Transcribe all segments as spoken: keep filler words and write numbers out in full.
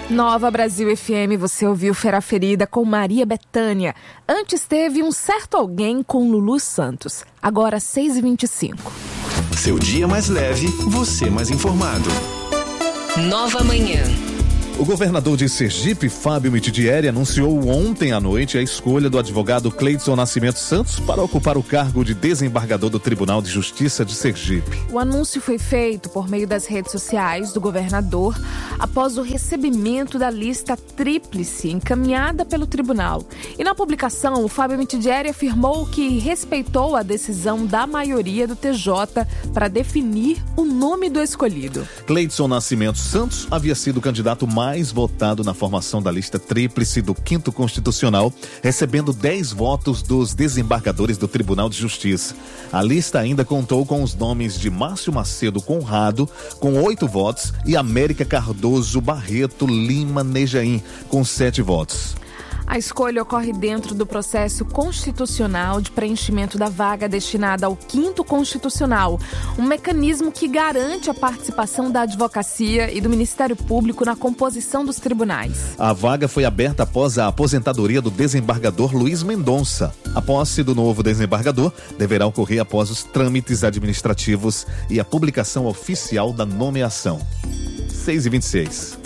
Nova Brasil F M, você ouviu Fera Ferida com Maria Bethânia. Antes teve Um Certo Alguém com Lulu Santos. Agora seis e vinte e cinco. Seu dia mais leve, você mais informado. Nova Manhã. O governador de Sergipe, Fábio Mitidieri, anunciou ontem à noite a escolha do advogado Cleidson Nascimento Santos para ocupar o cargo de desembargador do Tribunal de Justiça de Sergipe. O anúncio foi feito por meio das redes sociais do governador após o recebimento da lista tríplice encaminhada pelo tribunal. E na publicação, o Fábio Mitidieri afirmou que respeitou a decisão da maioria do T J para definir o nome do escolhido. Cleidson Nascimento Santos havia sido o candidato mais mais votado na formação da lista tríplice do quinto Constitucional, recebendo dez votos dos desembargadores do Tribunal de Justiça. A lista ainda contou com os nomes de Márcio Macedo Conrado, com oito votos, e América Cardoso Barreto Lima Nejaim, com sete votos. A escolha ocorre dentro do processo constitucional de preenchimento da vaga destinada ao quinto Constitucional, um mecanismo que garante a participação da advocacia e do Ministério Público na composição dos tribunais. A vaga foi aberta após a aposentadoria do desembargador Luiz Mendonça. A posse do novo desembargador deverá ocorrer após os trâmites administrativos e a publicação oficial da nomeação. seis e vinte e seis.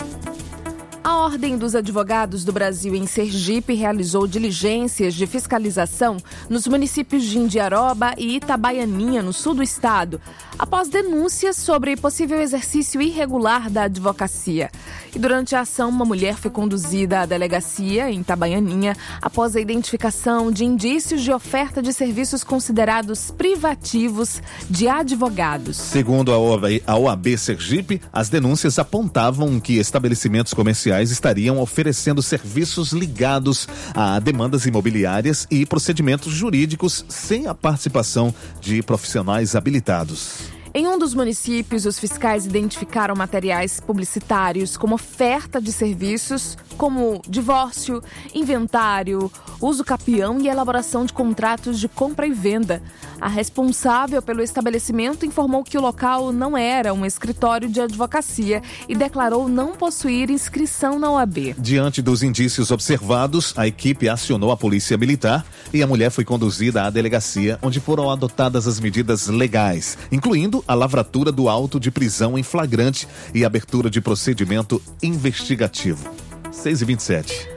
A Ordem dos Advogados do Brasil em Sergipe realizou diligências de fiscalização nos municípios de Indiaroba e Itabaianinha, no sul do estado, após denúncias sobre possível exercício irregular da advocacia. E durante a ação, uma mulher foi conduzida à delegacia em Itabaianinha após a identificação de indícios de oferta de serviços considerados privativos de advogados. Segundo a O A B Sergipe, as denúncias apontavam que estabelecimentos comerciais estariam oferecendo serviços ligados a demandas imobiliárias e procedimentos jurídicos sem a participação de profissionais habilitados. Em um dos municípios, os fiscais identificaram materiais publicitários como oferta de serviços como divórcio, inventário, uso capião e elaboração de contratos de compra e venda. A responsável pelo estabelecimento informou que o local não era um escritório de advocacia e declarou não possuir inscrição na O A B. Diante dos indícios observados, a equipe acionou a polícia militar e a mulher foi conduzida à delegacia, onde foram adotadas as medidas legais, incluindo a lavratura do auto de prisão em flagrante e abertura de procedimento investigativo. seis e vinte e sete.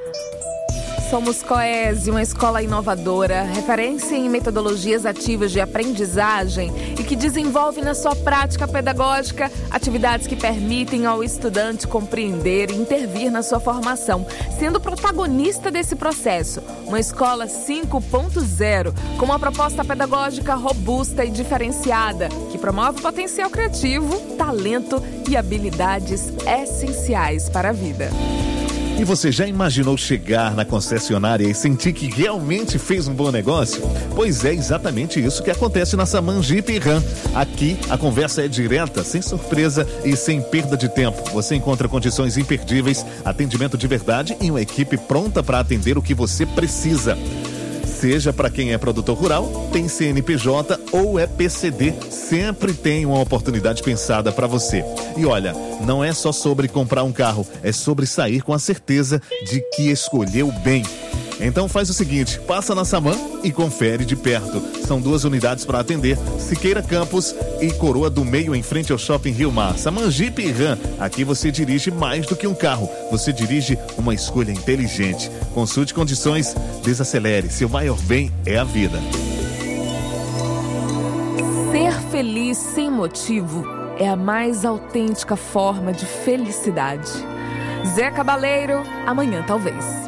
Somos Coese, uma escola inovadora, referência em metodologias ativas de aprendizagem e que desenvolve na sua prática pedagógica atividades que permitem ao estudante compreender e intervir na sua formação, sendo protagonista desse processo. Uma escola cinco ponto zero, com uma proposta pedagógica robusta e diferenciada, que promove potencial criativo, talento e habilidades essenciais para a vida. E você já imaginou chegar na concessionária e sentir que realmente fez um bom negócio? Pois é exatamente isso que acontece na Saman Jeep e Ram. Aqui a conversa é direta, sem surpresa e sem perda de tempo. Você encontra condições imperdíveis, atendimento de verdade e uma equipe pronta para atender o que você precisa. Seja para quem é produtor rural, tem C N P J ou é P C D, sempre tem uma oportunidade pensada para você. E olha, não é só sobre comprar um carro, é sobre sair com a certeza de que escolheu bem. Então faz o seguinte, passa na Saman e confere de perto. São duas unidades para atender, Siqueira Campos e Coroa do Meio, em frente ao Shopping Rio Mar. Saman Jeep e Ram, aqui você dirige mais do que um carro, você dirige uma escolha inteligente. Consulte condições, desacelere, seu maior bem é a vida. Ser feliz sem motivo é a mais autêntica forma de felicidade. Zé Cabaleiro, amanhã talvez.